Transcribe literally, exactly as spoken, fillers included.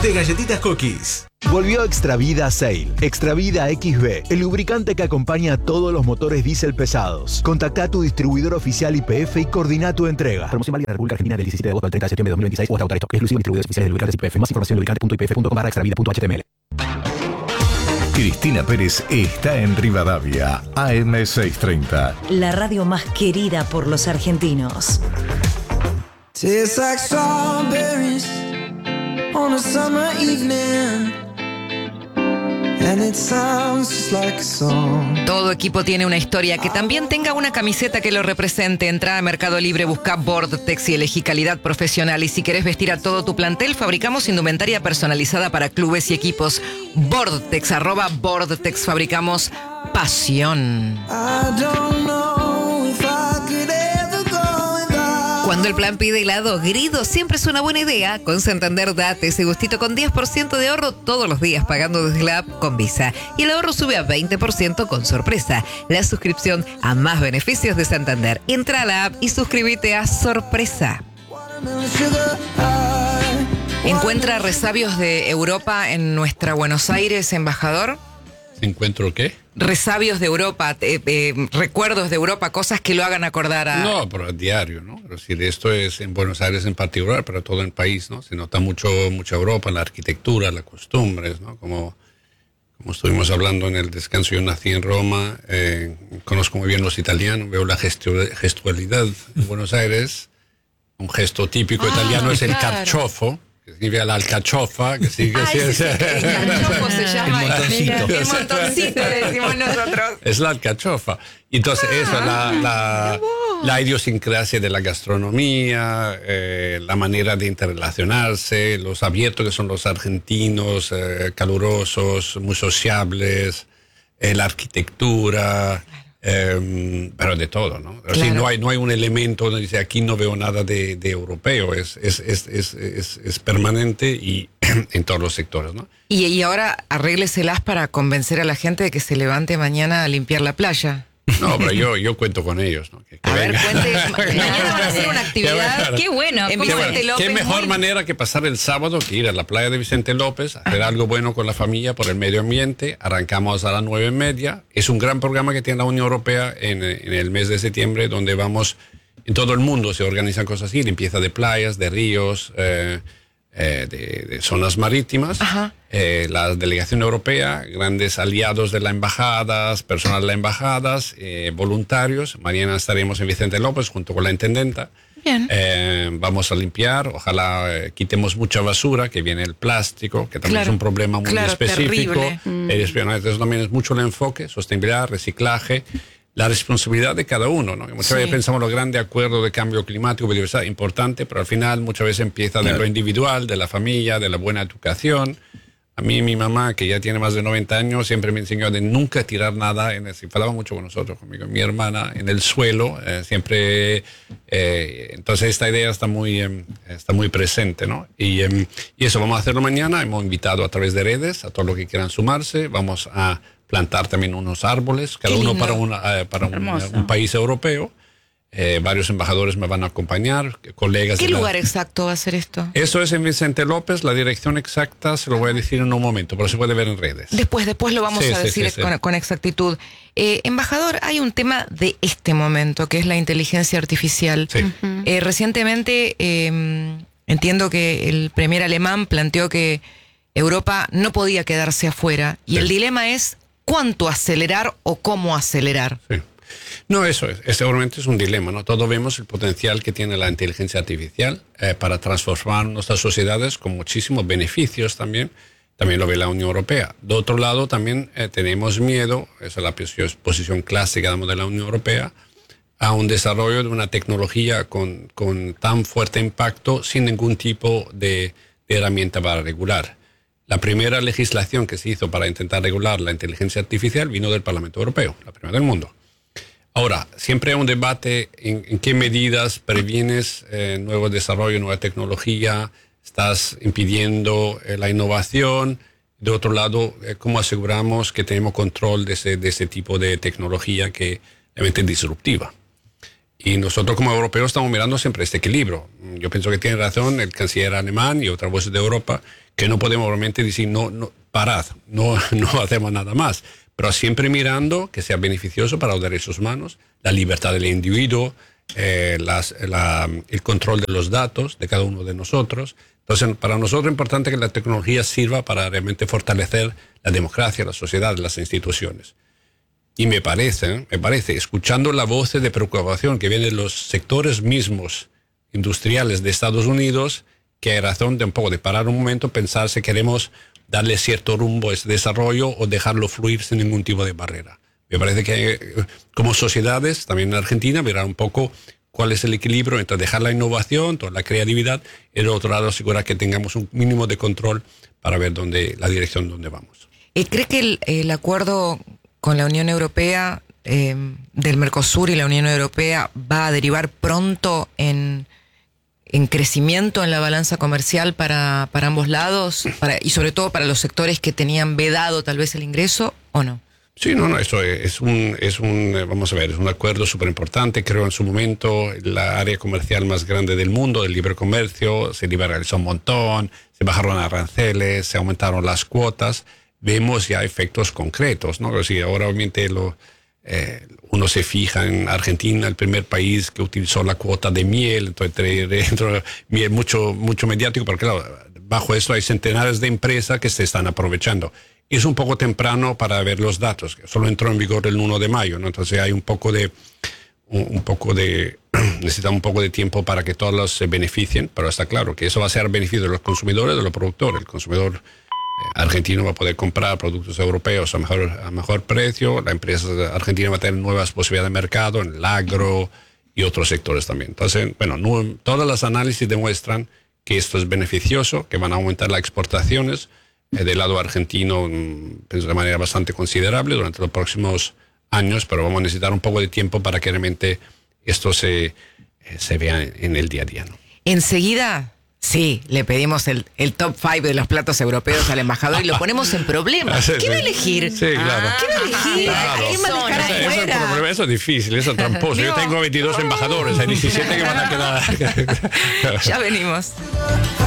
de galletitas Cookies. Volvió Extra Vida Sail. Extra Vida X B, el lubricante que acompaña a todos los motores diésel pesados. Contacta a tu distribuidor oficial Y P F y coordina tu entrega. Promoción válida en la República Argentina del diecisiete de agosto al treinta de septiembre de dos mil veintiséis o hasta agotar esto. Exclusivo de distribuidores oficiales de lubricantes Y P F. Más información en lubricante punto i p f punto com barra extravida punto h t m l. Cristina Pérez está en Rivadavia, A M seiscientos treinta. La radio más querida por los argentinos. Tastes like strawberries on a summer evening, and it sounds just like a song. Todo equipo tiene una historia. Que también tenga una camiseta que lo represente. Entra a Mercado Libre, busca Vortex y elegí calidad profesional. Y si querés vestir a todo tu plantel, fabricamos indumentaria personalizada para clubes y equipos. Vortex, arroba Vortex, fabricamos pasión. I don't know if I could ever go without. Cuando el plan pide helado, Grido siempre es una buena idea. Con Santander date ese gustito con diez por ciento de ahorro todos los días pagando desde la app con Visa. Y el ahorro sube a veinte por ciento con sorpresa. La suscripción a más beneficios de Santander. Entra a la app y suscríbete a Sorpresa. ¿Encuentra resabios de Europa en nuestra Buenos Aires, embajador? ¿Encuentro qué? Resabios de Europa, eh, eh, recuerdos de Europa, cosas que lo hagan acordar a... No, pero a diario, ¿no? Es decir, esto es en Buenos Aires en particular, pero todo el país, ¿no? Se nota mucho, mucha Europa, la arquitectura, las costumbres, ¿no? Como, como estuvimos hablando en el descanso, yo nací en Roma, eh, conozco muy bien los italianos, veo la gestu- gestualidad en Buenos Aires. Un gesto típico ah, italiano es el claro. carciofo, que significa la alcachofa, que sí, que Ay, sí, sí, es, sí, el alcachofa se llama. El montoncito. El montoncito, le decimos nosotros. Es la alcachofa. Entonces, ah, eso, la, la, la idiosincrasia de la gastronomía, eh, la manera de interrelacionarse, los abiertos que son los argentinos, eh, calurosos, muy sociables, eh, la arquitectura. Eh, pero de todo, ¿no? Claro. Así, no hay no hay un elemento donde dice aquí no veo nada de, de europeo, es es, es, es, es es permanente y en todos los sectores, ¿no? Y, y ahora arrégleselas para convencer a la gente de que se levante mañana a limpiar la playa. No, pero yo, yo cuento con ellos, ¿no? Que, que a ver, venga. cuente, mañana van a hacer una actividad. Qué bueno. En Qué, Vicente bueno. López, Qué mejor muy... manera que pasar el sábado que ir a la playa de Vicente López, hacer algo bueno con la familia por el medio ambiente. Arrancamos a las nueve y media. Es un gran programa que tiene la Unión Europea en, en el mes de septiembre, donde vamos, en todo el mundo se organizan cosas así, limpieza de playas, de ríos, eh, eh, de, de zonas marítimas. Eh, la delegación europea, grandes aliados de las embajadas, personal de las embajadas, eh, voluntarios. Mañana estaremos en Vicente López junto con la intendenta. Bien. Eh, vamos a limpiar, ojalá eh, quitemos mucha basura, que viene el plástico, que también claro, es un problema muy claro, específico. Mm. Eh, entonces también es mucho el enfoque, sostenibilidad, reciclaje, la responsabilidad de cada uno, ¿no? Muchas sí. veces pensamos los grandes acuerdos de cambio climático, biodiversidad, importante, pero al final muchas veces empieza claro. de lo individual, de la familia, de la buena educación. A mí, mi mamá, que ya tiene más de noventa años, siempre me enseñó de nunca tirar nada, en el, se enfadaba mucho con nosotros, conmigo, mi hermana, en el suelo, eh, siempre, eh, entonces esta idea está muy, eh, está muy presente, ¿no? Y, eh, y eso vamos a hacerlo mañana, hemos invitado a través de redes a todos los que quieran sumarse, vamos a plantar también unos árboles, cada uno para, una, eh, para un, un país europeo. Eh, varios embajadores me van a acompañar, colegas. ¿Qué de lugar la... exacto va a ser esto? Eso es en Vicente López, la dirección exacta se lo voy a decir en un momento, pero se puede ver en redes. Después, después lo vamos sí, a sí, decir sí, con, sí. con exactitud. Eh, embajador, hay un tema de este momento, que es la inteligencia artificial. Sí. Uh-huh. eh, recientemente eh, entiendo que el premier alemán planteó que Europa no podía quedarse afuera, y sí. el dilema es cuánto acelerar o cómo acelerar. Sí. No, eso es, es, seguramente es un dilema, ¿no? Todos vemos el potencial que tiene la inteligencia artificial eh, para transformar nuestras sociedades con muchísimos beneficios también. También lo ve la Unión Europea. De otro lado, también eh, tenemos miedo, esa es la posición clásica digamos, de la Unión Europea, a un desarrollo de una tecnología con, con tan fuerte impacto sin ningún tipo de, de herramienta para regular. La primera legislación que se hizo para intentar regular la inteligencia artificial vino del Parlamento Europeo, la primera del mundo. Ahora, siempre hay un debate en, en qué medidas previenes eh, nuevo desarrollo, nueva tecnología, estás impidiendo eh, la innovación. De otro lado, eh, cómo aseguramos que tenemos control de ese, de ese tipo de tecnología que realmente es disruptiva. Y nosotros como europeos estamos mirando siempre este equilibrio. Yo pienso que tiene razón el canciller alemán y otras voces de Europa, que no podemos realmente decir, no, no parad, no, no hacemos nada más. Pero siempre mirando que sea beneficioso para los derechos humanos, la libertad del individuo, eh, las, la, el control de los datos de cada uno de nosotros. Entonces, para nosotros es importante que la tecnología sirva para realmente fortalecer la democracia, la sociedad, las instituciones. Y me parece, me parece, escuchando la voz de preocupación que vienen de los sectores mismos industriales de Estados Unidos, que hay razón de un poco de parar un momento, pensar si queremos darle cierto rumbo a ese desarrollo o dejarlo fluir sin ningún tipo de barrera. Me parece que como sociedades, también en Argentina, mirar un poco cuál es el equilibrio entre dejar la innovación, toda la creatividad, y del otro lado asegurar que tengamos un mínimo de control para ver dónde, la dirección donde vamos. ¿Cree que el, el acuerdo con la Unión Europea, eh, del Mercosur y la Unión Europea, va a derivar pronto en, en crecimiento en la balanza comercial para, para ambos lados, para, y sobre todo para los sectores que tenían vedado tal vez el ingreso, o no? Sí, no, no, eso es un, es un, vamos a ver, es un acuerdo súper importante. Creo en su momento la área comercial más grande del mundo, del libre comercio, se liberalizó un montón, se bajaron aranceles, se aumentaron las cuotas. Vemos ya efectos concretos, ¿no? Si ahora obviamente lo, eh, uno se fija en Argentina, el primer país que utilizó la cuota de miel, entonces dentro miel mucho, mucho mediático, porque claro, bajo eso hay centenares de empresas que se están aprovechando. Es un poco temprano para ver los datos, que solo entró en vigor el uno de mayo, ¿no? Entonces hay un poco de, un, un poco de, necesita un poco de tiempo para que todos se beneficien, pero está claro que eso va a ser beneficio de los consumidores, de los productores. El consumidor argentino va a poder comprar productos europeos a mejor, a mejor precio, la empresa argentina va a tener nuevas posibilidades de mercado en el agro y otros sectores también. Entonces, bueno, no, todas las análisis demuestran que esto es beneficioso, que van a aumentar las exportaciones eh, del lado argentino, pienso de manera bastante considerable durante los próximos años, pero vamos a necesitar un poco de tiempo para que realmente esto se, eh, se vea en, en el día a día, ¿no? Enseguida... Sí, le pedimos el, el top five de los platos europeos al embajador y lo ponemos en problemas. ¿Qué va a elegir? Sí, claro. ¿Qué va a elegir? Claro. ¿A quién va a dejar Eso, eso, es problema, eso es difícil, eso es tramposo. No. Yo tengo veintidós embajadores, hay diecisiete que van a quedar. Ya venimos.